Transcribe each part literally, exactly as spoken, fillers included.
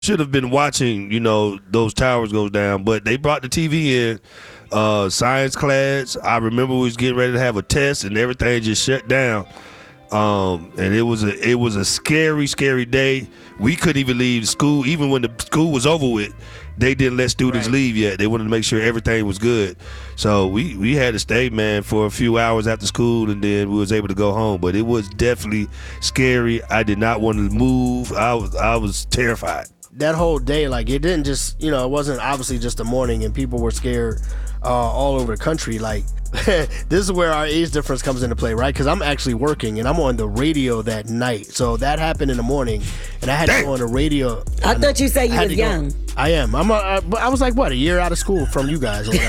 should have been watching, you know, those towers go down, but they brought the T V in, uh, science class. I remember we was getting ready to have a test and everything just shut down. Um, and it was a it was a scary, scary day. We couldn't even leave school, even when the school was over with. They didn't let students right. leave yet. They wanted to make sure everything was good. So we, we had to stay, man, for a few hours after school, and then we was able to go home. But it was definitely scary. I did not want to move. I was I was terrified. That whole day, like, it didn't just, you know, it wasn't obviously just the morning and people were scared uh, all over the country. Like, this is where our age difference comes into play, right? Because I'm actually working and I'm on the radio that night. So that happened in the morning, and I had Damn. to go on the radio. I thought you said you was young. Go, I am. I'm. A, I was like, what, a year out of school from you guys. Or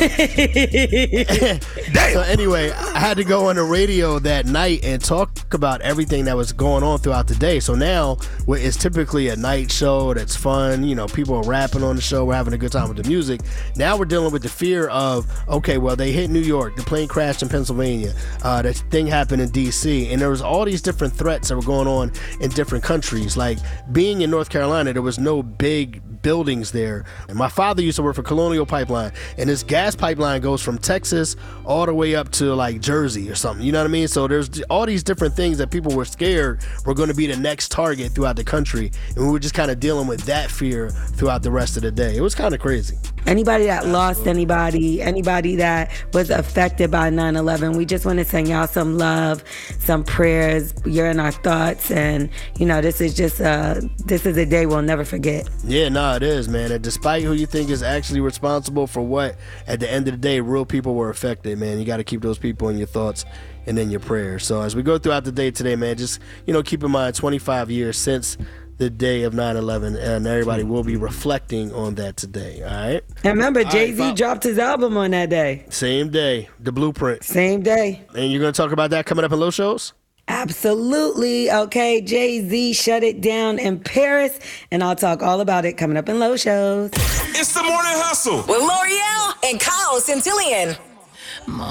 Damn. So anyway, I had to go on the radio that night and talk about everything that was going on throughout the day. So now it's typically a night show that's fun. You know, people are rapping on the show. We're having a good time with the music. Now we're dealing with the fear of, okay, well, they hit New York. The plane crashed in Pennsylvania. Uh, that thing happened in D C. And there was all these different threats that were going on in different countries. Like being in North Carolina, there was no big buildings there. And my father used to work for Colonial Pipeline, and this gas pipeline goes from Texas all the way up to like Jersey or something. You know what I mean? So there's all these different things that people were scared were going to be the next target throughout the country. And we were just kind of dealing with that fear throughout the rest of the day. It was kind of crazy. Anybody that lost anybody, anybody that was affected by nine eleven, we just want to send y'all some love, some prayers. You're in our thoughts, and you know, this is just uh this is a day we'll never forget. Yeah, no, it is, man. And despite who you think is actually responsible for what, at the end of the day, real people were affected, man. You got to keep those people in your thoughts and in your prayers. So as we go throughout the day today, man, just, you know, keep in mind twenty-five years since the day of nine eleven, and everybody will be reflecting on that today. All right. And remember, Jay-Z right, dropped his album on that day. Same day, The Blueprint. Same day. And you're going to talk about that coming up in Low Shows? Absolutely. Okay, Jay-Z shut it down in Paris, and I'll talk all about it coming up in Low Shows. It's the Morning Hustle with L'Oreal and Kyle Centillion.